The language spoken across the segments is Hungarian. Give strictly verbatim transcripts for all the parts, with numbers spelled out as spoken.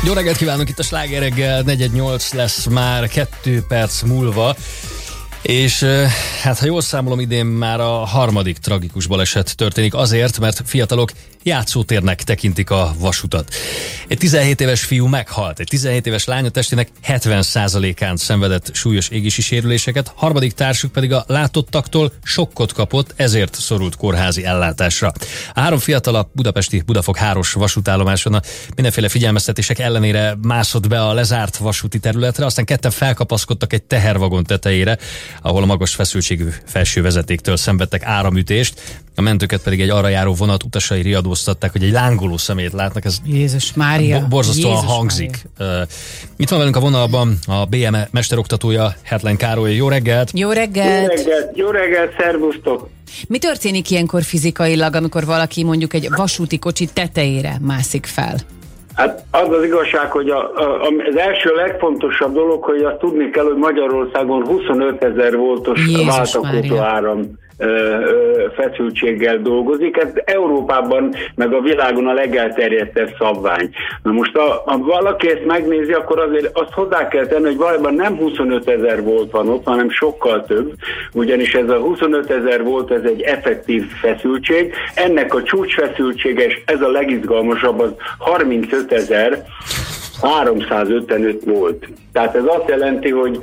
Jó reggelt kívánok, itt a Sláger reggel, negyven nyolc lesz már kettő perc múlva. És hát ha jól számolom, idén már a harmadik tragikus baleset történik azért, mert fiatalok játszótérnek tekintik a vasutat. Egy tizenhét éves fiú meghalt, egy tizenhét éves lánya testének hetven százalékán szenvedett súlyos égési sérüléseket, harmadik társuk pedig a látottaktól sokkot kapott, ezért szorult kórházi ellátásra. A három fiatal a budapesti Budafok háros vasútállomáson a mindenféle figyelmeztetések ellenére mászott be a lezárt vasúti területre, aztán ketten felkapaszkodtak egy tehervagon tetejére, ahol a magas feszültségű felső vezetéktől szenvedtek áramütést, a mentőket pedig egy arra járó vonat utasai riadóztatták, hogy egy lángoló szemét látnak. Ez Jézus Mária. Bo- borzasztóan Jézus hangzik. Mária. Uh, itt van velünk a vonalban a bé em e mesteroktatója, Hetlen Károly. Jó reggelt! Jó reggelt! Jó reggelt, jó reggelt, szervusztok! Mi történik ilyenkor fizikailag, amikor valaki mondjuk egy vasúti kocsi tetejére mászik fel? Hát az az igazság, hogy a, a, az első legfontosabb dolog, hogy azt tudni kell, hogy Magyarországon huszonötezer voltos váltakozó áram ö, ö, feszültséggel dolgozik. Ez Európában, meg a világon a legelterjedtebb szabvány. Na most, ha valaki ezt megnézi, akkor azért azt hozzá kell tenni, hogy valójában nem huszonötezer volt van ott, hanem sokkal több, ugyanis ez a huszonötezer volt, ez egy effektív feszültség. Ennek a csúcsfeszültséges, ez a legizgalmasabb, az harmincötezer-háromszázötvenöt volt. Tehát ez azt jelenti, hogy,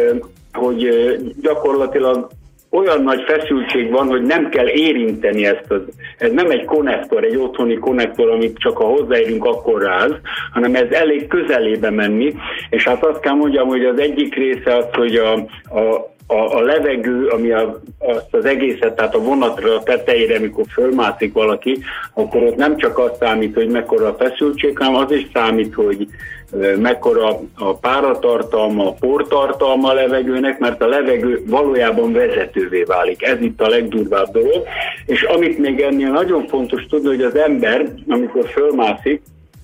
hogy gyakorlatilag olyan nagy feszültség van, hogy nem kell érinteni ezt. Az, ez nem egy konnektor, egy otthoni konnektor, amit csak ha hozzáérünk, akkor ráz, hanem ez elég közelébe menni. És hát azt kell mondjam, hogy az egyik része az, hogy a, a A, a levegő, ami a, azt az egészet, tehát a vonatra a tetejére, amikor fölmászik valaki, akkor ott nem csak az számít, hogy mekkora a feszültség, hanem az is számít, hogy mekkora a páratartalma, a portartalma a levegőnek, mert a levegő valójában vezetővé válik. Ez itt a legdurvább dolog. És amit még ennél nagyon fontos tudni, hogy az ember, amikor fölmászik,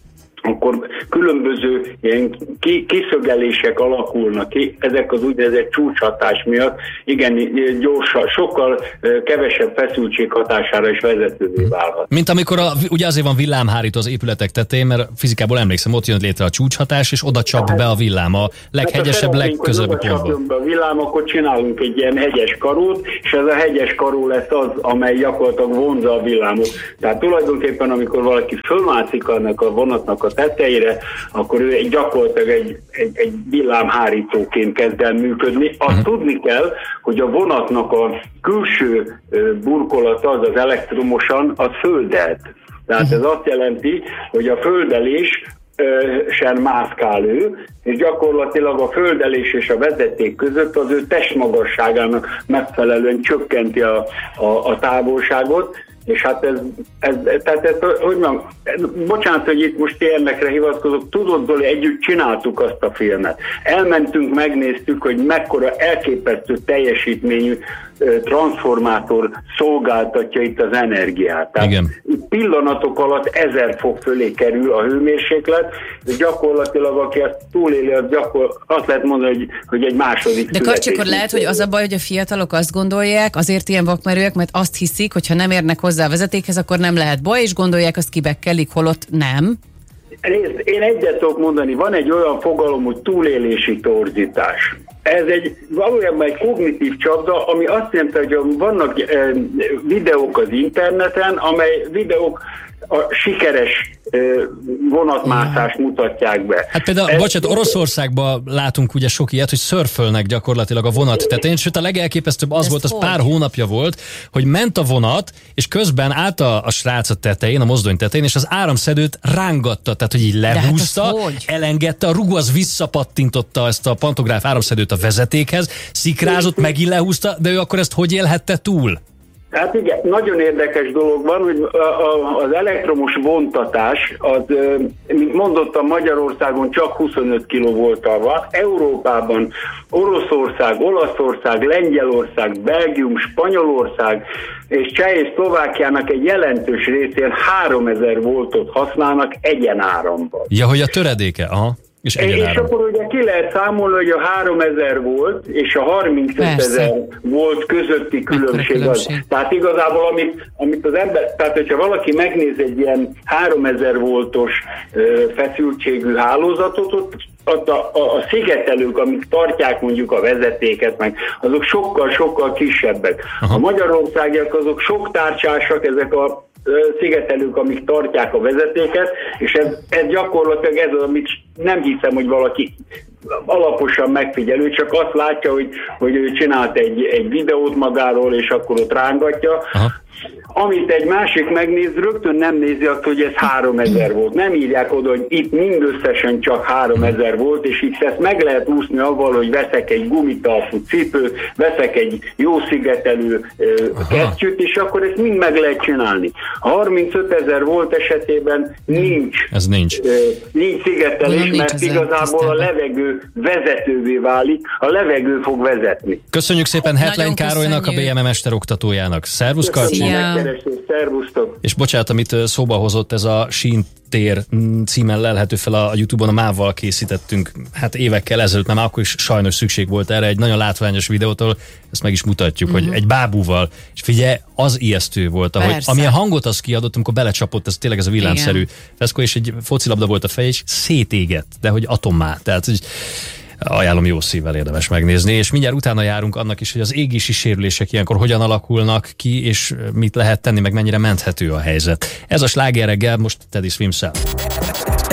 akkor különböző ilyen kiszögelések alakulnak ki, ezek az úgynevezett csúcshatás miatt, igen, gyorsan, sokkal kevesebb feszültség hatására is vezetővé válhat. Mint amikor a, ugye azért van villámhárító az épületek tetején, mert fizikából emlékszem, ott jön létre a csúcshatás, és oda csap be a villám a leghegyesebb, hát legközelebbi pontból. Be a villám, akkor csinálunk egy ilyen hegyes karót, és ez a hegyes karó lesz az, amely gyakorlatilag vonzza a villámot. Tehát tulajdonképpen, amikor valaki fölmászik annak a vonatnak a tetejére, akkor ő egy, gyakorlatilag egy, egy, egy villámhárítóként kezd el működni. Azt uh-huh. tudni kell, hogy a vonatnak a külső burkolata, az az elektromosan, az földelt. Tehát uh-huh. ez azt jelenti, hogy a földelés sem mászkál ő, és gyakorlatilag a földelés és a vezeték között az ő testmagasságának megfelelően csökkenti a, a, a távolságot, és hát ez, ez, tehát ez, hogy mondjam, bocsánat, hogy itt most ilyenekre hivatkozok, tudod, Zoli, együtt csináltuk azt a filmet. Elmentünk, megnéztük, hogy mekkora elképesztő teljesítményű transformátor szolgáltatja itt az energiát. Tehát igen. Pillanatok alatt ezer fok fölé kerül a hőmérséklet, és gyakorlatilag aki ezt túléli, az gyakor, azt lehet mondani, hogy, hogy egy második de Karcsi, akkor lehet, hogy az a baj, hogy a fiatalok azt gondolják, azért ilyen vakmerőek, mert azt hiszik, hogy ha nem érnek hozzá a vezetékhez, akkor nem lehet baj, és gondolják, azt kibekkelik, holott nem. Én egyet tudok mondani, van egy olyan fogalom, hogy túlélési torzítás. Ez egy valójában egy kognitív csapda, ami azt jelenti, hogy vannak videók az interneten, amely videók a sikeres vonatmászást mutatják be. Hát például, Ez bocsánat, Oroszországban látunk ugye sok ilyet, hogy szörfölnek gyakorlatilag a vonat tetején, sőt a legelképesztőbb az Ez volt, az hogy? pár hónapja volt, hogy ment a vonat, és közben állt a, a srác a tetején, a mozdony tetején, és az áramszedőt rángatta, tehát hogy így lehúzta, hát elengedte, a rugó az visszapattintotta ezt a pantográf áramszedőt a vezetékhez, szikrázott, megint lehúzta, de ő akkor ezt hogy élhette túl? Hát igen, nagyon érdekes dolog van, hogy az elektromos vontatás, az, mint mondottam, Magyarországon csak huszonöt kilovolttal van, Európában Oroszország, Olaszország, Lengyelország, Belgium, Spanyolország és Cseh és Szlovákiának egy jelentős részén háromezer voltot használnak egyenáramban. Ja, hogy a töredéke, aha. És, és akkor ugye ki lehet számolni, hogy a háromezer volt, és a harmincötezer volt közötti különbség. Az. Tehát igazából, amit, amit az ember, tehát hogyha valaki megnéz egy ilyen háromezer voltos ö, feszültségű hálózatot, ott A, a, a szigetelők, amik tartják mondjuk a vezetéket, meg azok sokkal-sokkal kisebbek. Aha. A magyarországiak azok sok tárcsásak, ezek a szigetelők, amik tartják a vezetéket, és ez, ez gyakorlatilag ez az, amit nem hiszem, hogy valaki alaposan megfigyelő, csak azt látja, hogy, hogy ő csinált egy, egy videót magáról, és akkor ott rángatja. Aha. Amit egy másik megnéz, rögtön nem nézi azt, hogy ez háromezer volt. Nem írják oda, hogy itt mindösszesen csak háromezer volt, és itt ezt meg lehet úszni avval, hogy veszek egy gumitalpú cipőt, veszek egy jó szigetelő uh, kesztyűt, és akkor ezt mind meg lehet csinálni. A harmincötezer volt esetében nincs, ez nincs. Uh, nincs szigetelés, nincs, mert igazából a levegő vezetővé válik, a levegő fog vezetni. Köszönjük szépen Hetlen Károlynak, a bé em e mesteroktatójának. Szervusz, Karcsi! És bocsánat, amit szóba hozott, ez a Síntér címen lelhető fel a YouTube-on, a mávval készítettünk, hát évekkel ezelőtt, mert már akkor is sajnos szükség volt erre, egy nagyon látványos videótól, ezt meg is mutatjuk, uh-huh. hogy egy bábúval, és figyelj, az ijesztő volt, ahogy, amilyen hangot az kiadott, amikor belecsapott, ez tényleg ez a villámszerű feszkó, és egy focilabda volt a fej, és szétégett, de hogy atommá, tehát hogy ajánlom, jó szívvel érdemes megnézni, és mindjárt utána járunk annak is, hogy az égési sérülések ilyenkor hogyan alakulnak ki, és mit lehet tenni, meg mennyire menthető a helyzet. Ez a Sláger reggel, most Teddy Swims-el.